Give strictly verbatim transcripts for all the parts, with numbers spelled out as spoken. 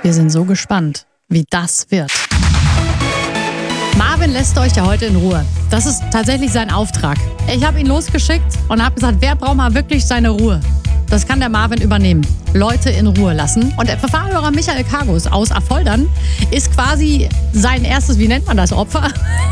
Wir sind so gespannt, wie das wird. Marvin lässt euch ja heute in Ruhe. Das ist tatsächlich sein Auftrag. Ich habe ihn losgeschickt und habe gesagt, wer braucht mal wirklich seine Ruhe? Das kann der Marvin übernehmen. Leute in Ruhe lassen. Und der Verfahrhörer Michael Kargus aus Affoldern ist quasi sein erstes, wie nennt man das, Opfer?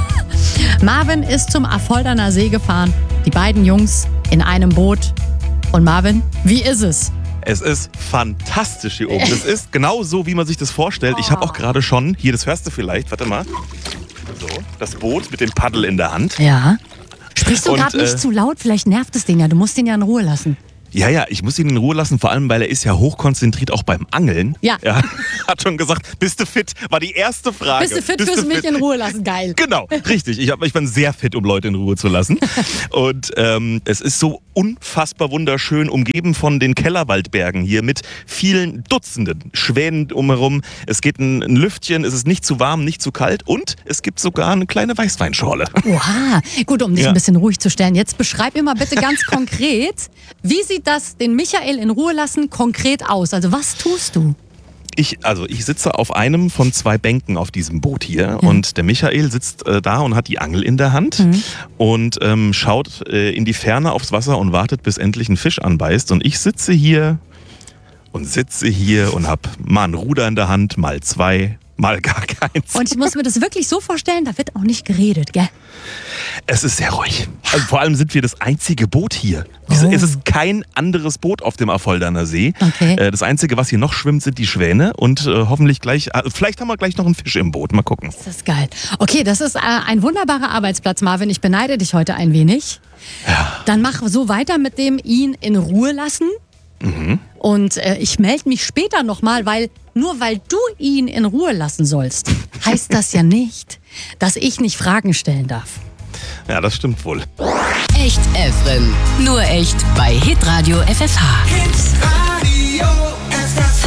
Marvin ist zum Affolderner See gefahren. Die beiden Jungs in einem Boot. Und Marvin, wie ist es? Es ist fantastisch hier oben. Es ist genau so, wie man sich das vorstellt. Ich habe auch gerade schon, hier, das hörst du vielleicht, warte mal. So, das Boot mit dem Paddel in der Hand. Ja. Sprichst du Und, gerade nicht äh, zu laut? Vielleicht nervt es den ja. Du musst den ja in Ruhe lassen. Ja, ja, ich muss ihn in Ruhe lassen, vor allem, weil er ist ja hochkonzentriert auch beim Angeln. Ja. Er hat schon gesagt, bist du fit? War die erste Frage. Bist du fit fürs mich in Ruhe lassen? Geil. Genau, richtig. Ich, hab, ich bin sehr fit, um Leute in Ruhe zu lassen. Und ähm, es ist so unfassbar wunderschön, umgeben von den Kellerwaldbergen hier mit vielen Dutzenden Schwänen drumherum. Es geht ein, ein Lüftchen, es ist nicht zu warm, nicht zu kalt und es gibt sogar eine kleine Weißweinschorle. Oha, gut, um dich Ja. ein bisschen ruhig zu stellen. Jetzt beschreib mir mal bitte ganz konkret, wie sieht das den Michael in Ruhe lassen konkret aus? Also was tust du? Ich, also ich sitze auf einem von zwei Bänken auf diesem Boot hier und der Michael sitzt äh, da und hat die Angel in der Hand Mhm. und ähm, schaut äh, in die Ferne aufs Wasser und wartet, bis endlich ein Fisch anbeißt. Und ich sitze hier und sitze hier und habe mal ein Ruder in der Hand, mal zwei, mal gar keins. Und ich muss mir das wirklich so vorstellen, da wird auch nicht geredet, gell? Es ist sehr ruhig. Also vor allem sind wir das einzige Boot hier. Diese, Oh. Es ist kein anderes Boot auf dem Affolderner See. Okay. Äh, das Einzige, was hier noch schwimmt, sind die Schwäne. Und äh, hoffentlich gleich, äh, vielleicht haben wir gleich noch einen Fisch im Boot. Mal gucken. Das ist geil. Okay, das ist äh, ein wunderbarer Arbeitsplatz, Marvin. Ich beneide dich heute ein wenig. Ja. Dann mach so weiter mit dem ihn in Ruhe lassen. Mhm. Und äh, ich melde mich später nochmal, weil nur weil du ihn in Ruhe lassen sollst, heißt das ja nicht, dass ich nicht Fragen stellen darf. Ja, das stimmt wohl. Echt Efren. Nur echt bei Hitradio F F H. Hitradio F F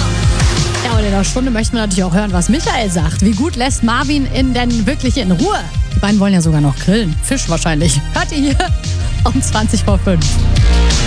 H. Ja, und in einer Stunde möchten wir natürlich auch hören, was Michael sagt. Wie gut lässt Marvin ihn denn wirklich in Ruhe? Die beiden wollen ja sogar noch grillen. Fisch wahrscheinlich. Hört ihr hier um zwanzig vor fünf.